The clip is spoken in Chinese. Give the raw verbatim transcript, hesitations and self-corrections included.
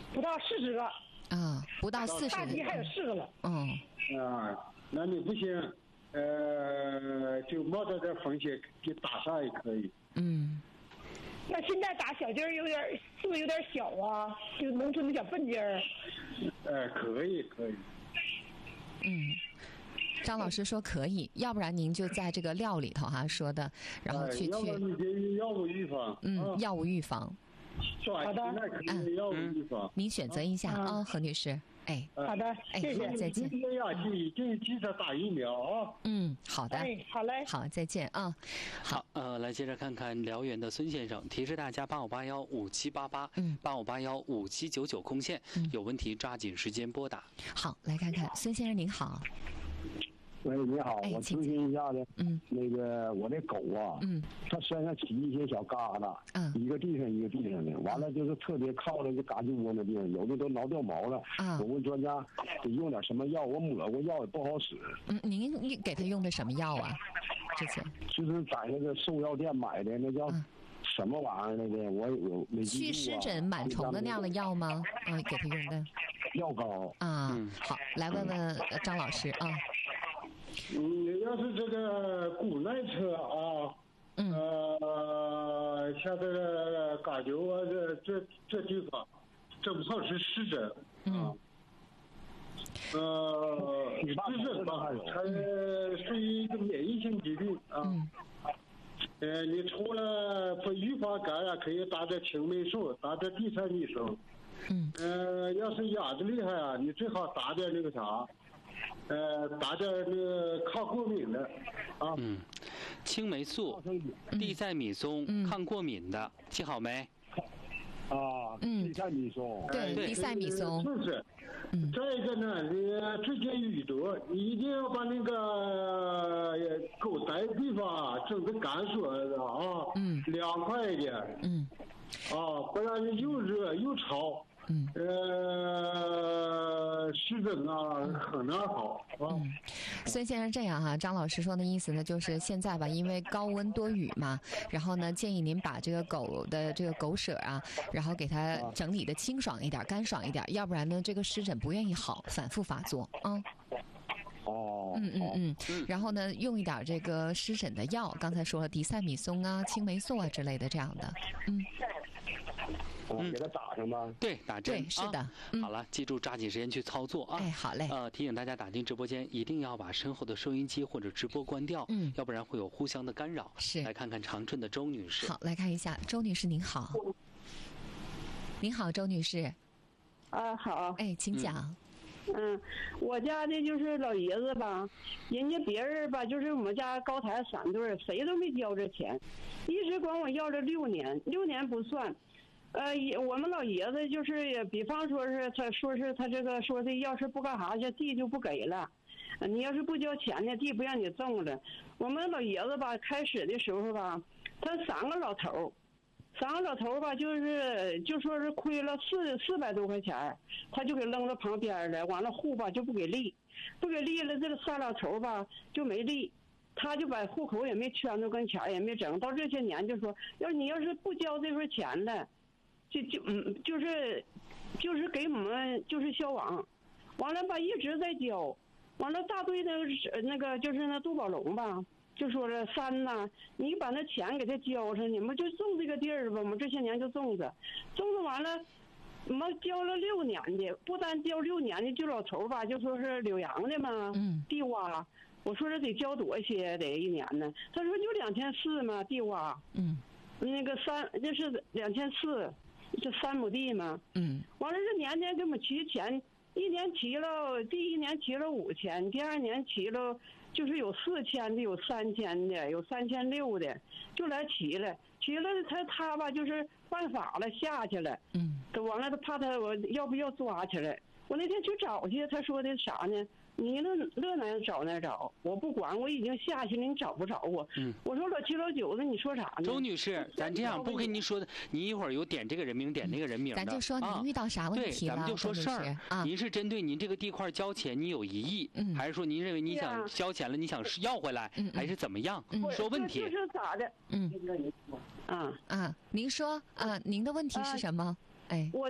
不到四十个。 啊，不到四十个。 大鸡还有四个了。 嗯。 啊，那你不行，呃，就冒着点风险给打上也可以。 嗯。 那现在打小鸡儿有点，是不是有点小啊？就农村的小笨鸡儿。 呃，可以可以。 嗯。张老师说可以，要不然您就在这个料里头哈、啊、说的，然后去去。 要不你就用药物预防。 嗯，啊、药物预防。 好的。 嗯，药物预防。 您选择一下啊、嗯，何女士。哎， 好的，谢谢， 哎、再见。 今天呀，记记记得打疫苗啊。 嗯，好的。 哎，好嘞。 好，再见啊。 好，呃，来接着看看辽源的孙先生提示大家八五八幺五七八八，嗯，八五八幺五七九九空线，嗯，有问题抓紧时间拨打。 好，来看看孙先生您好。 喂，你好，我咨询一下子， 嗯， 那个我的狗啊，嗯，它身上起一些小疙瘩，嗯，一个地上一个地上的，完了就是特别靠那个嘎吱窝那地方，有的都挠掉毛了，啊，我问专家得用点什么药，我抹过药也不好使。 嗯，您你给它用的什么药啊？之前就是在那个兽药店买的，那叫什么玩意儿来的？我有没记住啊？ 去湿疹螨虫的那样的药吗？嗯，给它用的药膏啊。好，来问问张老师啊。 你要是这个股内侧啊，嗯，呃，像这个嘎球啊，这这这地方，正好是湿疹啊，嗯、呃，湿疹吧，它属于一个免疫性疾病啊。嗯、呃，你除了不预防感染，可以打点青霉素，打点地塞米松。嗯。呃，要是痒的厉害啊，你最好打点那个啥。呃，打点那个抗过敏的啊， 嗯，青霉素、地塞米松、嗯、抗过敏的，记好没？ 啊，嗯，地塞米松， 对，地塞米松， 是不是？嗯，再一个呢，你最近雨多，你一定要把那个狗待的地方啊整个干爽的啊，嗯，凉快一点，嗯，啊，不然你又热又潮。嗯，呃，湿疹啊，很难好啊。 嗯，孙先生这样哈、啊，张老师说的意思呢，就是现在吧，因为高温多雨嘛，然后呢，建议您把这个狗的这个狗舍啊，然后给它整理的清爽一点、干爽一点，要不然呢，这个湿疹不愿意好，反复发作啊。 哦， 嗯嗯嗯，然后呢，用一点这个湿疹的药，刚才说了地塞米松啊、青霉素啊之类的这样的，嗯。 嗯，给它打上吧。 对，打针。 对，是的。 啊嗯、好了，记住抓紧时间去操作啊！ 哎，好嘞。 呃，提醒大家打进直播间一定要把身后的收音机或者直播关掉，嗯，要不然会有互相的干扰。 是。 来看看长春的周女士。 好，来看一下周女士，您好。您好，周女士。 啊，好。 哎，请讲。 嗯，我家的就是老爷子吧，人家别人吧，就是我们家高台三对，谁都没交这钱，一直管我要了六年，六年不算。呃，我们老爷子就是，比方说是他说是他这个说的，要是不干啥去，地就不给了。你要是不交钱呢，地不让你种了。我们老爷子吧，开始的时候吧，他三个老头，三个老头吧，就是就说是亏了四四百多块钱，他就给扔到旁边了。完了户吧就不给立，不给立了，这个仨老头吧就没立。他就把户口也没圈着，跟钱也没整。到这些年就说，要你要是不交这份钱了。就就嗯，就是就是给我们就是消亡，完了吧一直在交，完了大队的那个就是那杜宝龙吧，就说了三呐，你把那钱给他交上，你们就种这个地儿吧，我们这些年就种着，种着完了，我们交了六年的，不单交六年的，就老头吧，就说是柳阳的嘛，嗯，地挖，我说这得交多些，得一年呢，他说就两千四嘛，地挖，嗯，那个三就是两千四。这三亩地嘛，嗯，完了这年年给我们提钱，一年提了，第一年提了五千，第二年提了，就是有四千的，有三千的，有三千六的，就来提了，提了他他吧就是犯法了下去了，嗯，都完了他怕他我要不要抓起来，我那天去找去，他说的啥呢？你乐乐哪找哪找，我不管，我已经下去了，你找不着我。嗯，我说老七老九的，你说啥呢？ 周女士，咱这样不跟您说的，你一会儿有点这个人名，点那个人名的， 咱就说您遇到啥问题了？ 对，咱们就说事儿。啊，您是针对您这个地块交钱，你有疑义，嗯，还是说您认为你想交钱了，你想要回来，嗯，还是怎么样？嗯，说问题。 就是咋的？ 嗯，啊啊，您说啊，您的问题是什么？哎， 我。